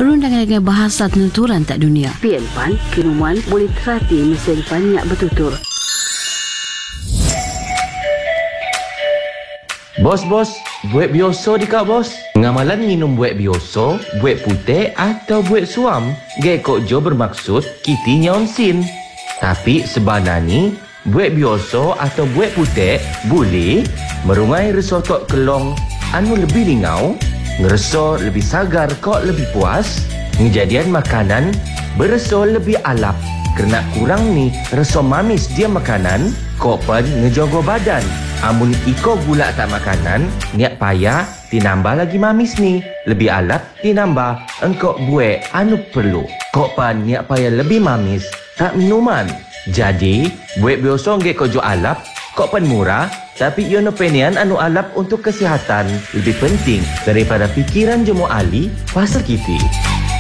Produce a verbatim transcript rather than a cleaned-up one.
perundangan dengan bahasa penuturan tak dunia. Pian Pan, kinuman boleh terhati mesin banyak bertutur. Bos, bos, buat biasa di kak bos. Ngamalan minum buat biasa, buat putih atau buat suam. Gek kok jo bermaksud kiti nyonsin. Tapi sebenarnya buat biasa atau buat putih boleh merungai rasa tok kelong anu lebih lingau, ngerasa lebih sagar kok lebih puas, ngejadian makanan berasa lebih alap. Kerana kurang ni rasa mamis dia makanan, kok pun ngejogo badan. Amun iko gula tak makanan, niat payah tinambah lagi mamis ni. Lebih alap tinambah engkau buat anu perlu. Kok pan niat payah lebih mamis, tak minuman. Jadi, buat biasa nge kau jo alap, kok pan murah, tapi yono penian anu alap untuk kesihatan lebih penting daripada pikiran jemu ahli pasal kiti.